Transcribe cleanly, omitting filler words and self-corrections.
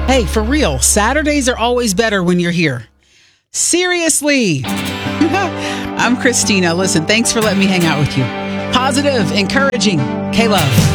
Hey, for real, Saturdays are always better when you're here. Seriously. I'm Christina. Listen, thanks for letting me hang out with you. Positive, encouraging, K-Love.